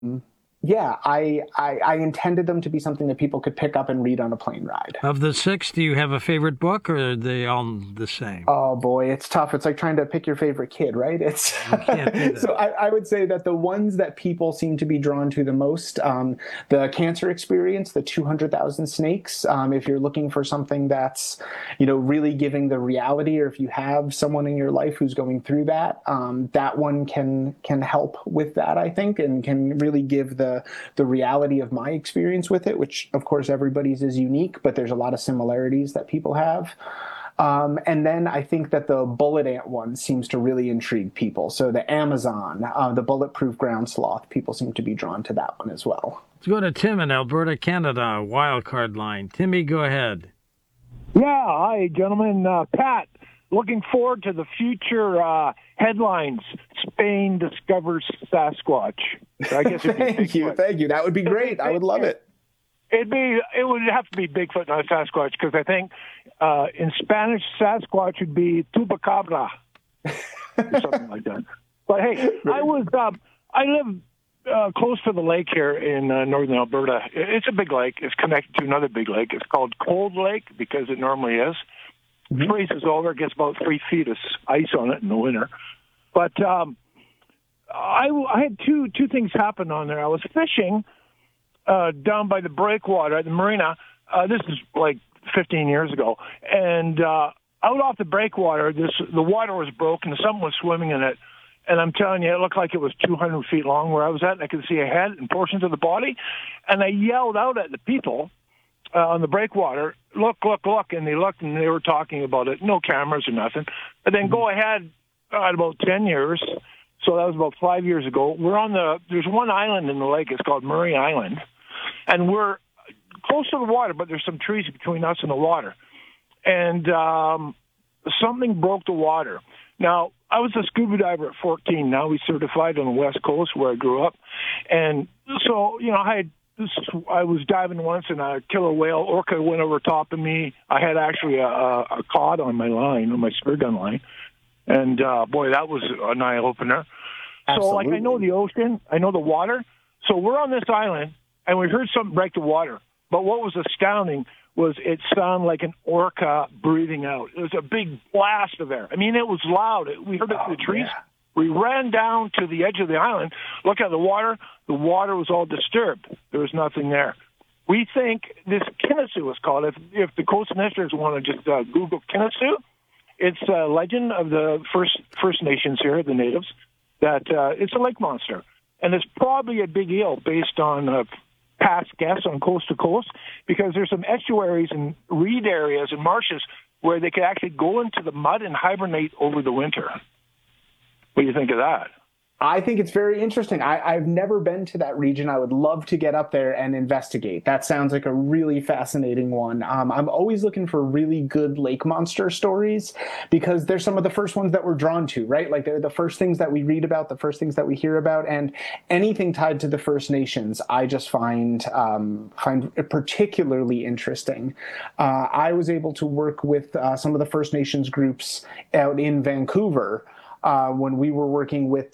Yeah, I intended them to be something that people could pick up and read on a plane ride. Of the six, do you have a favorite book, or are they all the same? Oh boy, it's tough. It's like trying to pick your favorite kid, right? It's You can't do so that. I would say that the ones that people seem to be drawn to the most, the Cancer Experience, the 200,000 Snakes. If you're looking for something that's, really giving the reality, or if you have someone in your life who's going through that, that one can help with that, I think, and can really give the reality of my experience with it, which of course everybody's is unique, but there's a lot of similarities that people have. And then I think that the bullet ant one seems to really intrigue people. So the Amazon, the bulletproof ground sloth, people seem to be drawn to that one as well. Let's go to Tim in Alberta, Canada, wild card line. Timmy, go ahead. Yeah, hi, gentlemen. Pat, looking forward to the future headlines. Spain discovers Sasquatch. I guess it'd be Thank you, Bigfoot. thank you. That would be great. I would love it. It would have to be Bigfoot, not Sasquatch, because I think in Spanish Sasquatch would be Tupacabra or something like that. But hey, I live close to the lake here in northern Alberta. It's a big lake. It's connected to another big lake. It's called Cold Lake because it normally is. It freezes over, it gets about 3 feet of ice on it in the winter. But I had two things happen on there. I was fishing down by the breakwater at the marina. This is like 15 years ago. And out off the breakwater, the water was broken. Someone was swimming in it. And I'm telling you, it looked like it was 200 feet long where I was at. And I could see a head and portions of the body. And I yelled out at the people on the breakwater, look. And they looked and they were talking about it. No cameras or nothing. But then go ahead about 10 years. So that was about 5 years ago. There's one island in the lake. It's called Murray Island. And we're close to the water, but there's some trees between us and the water. And something broke the water. Now, I was a scuba diver at 14. Now we certified on the West Coast where I grew up. And so, I was diving once and a killer whale, orca went over top of me. I had actually a cod on my line, on my spear gun line. And, boy, that was an eye-opener. Absolutely. So, I know the ocean, I know the water. So we're on this island, and we heard something break the water. But what was astounding was it sounded like an orca breathing out. It was a big blast of air. I mean, it was loud. We heard it through the trees. Yeah. We ran down to the edge of the island, looked at the water. The water was all disturbed. There was nothing there. We think this Kinnasoo is called. If the coast listeners want to just Google Kinnasoo, it's a legend of the First Nations here, the natives, that it's a lake monster. And it's probably a big eel based on past guests on coast to coast, because there's some estuaries and reed areas and marshes where they could actually go into the mud and hibernate over the winter. What do you think of that? I think it's very interesting. I've never been to that region. I would love to get up there and investigate. That sounds like a really fascinating one. I'm always looking for really good lake monster stories because they're some of the first ones that we're drawn to, right? Like they're the first things that we read about, the first things that we hear about, and anything tied to the First Nations, I just find particularly interesting. I was able to work with some of the First Nations groups out in Vancouver when we were working with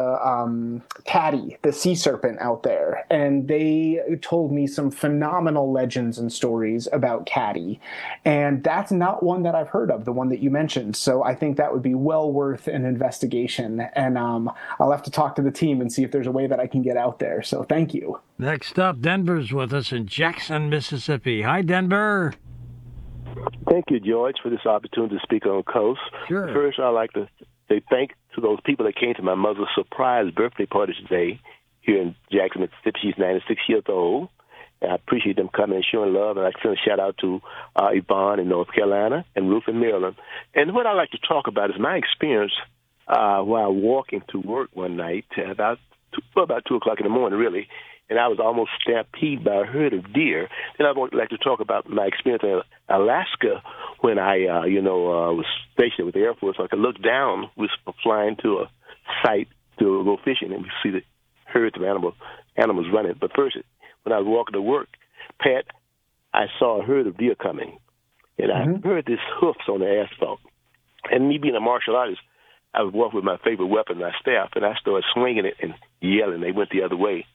the caddy, the sea serpent out there. And they told me some phenomenal legends and stories about caddy. And that's not one that I've heard of, the one that you mentioned. So I think that would be well worth an investigation. And I'll have to talk to the team and see if there's a way that I can get out there. So thank you. Next up, Denver's with us in Jackson, Mississippi. Hi, Denver. Thank you, George, for this opportunity to speak on Coast. Sure. First, I'd like to say thanks to those people that came to my mother's surprise birthday party today here in Jackson, Mississippi. She's 96 years old. And I appreciate them coming and showing love. And I send a shout-out to Yvonne in North Carolina and Ruth in Maryland. And what I like to talk about is my experience while walking to work one night about 2 o'clock in the morning, really. And I was almost stampeded by a herd of deer. Then I would like to talk about my experience in Alaska when I, was stationed with the Air Force. So I could look down, we were flying to a site to go fishing, and we see the herds of animals running. But first, when I was walking to work, Pat, I saw a herd of deer coming, and I heard these hoofs on the asphalt. And me being a martial artist, I was walking with my favorite weapon, my staff, and I started swinging it and yelling. They went the other way.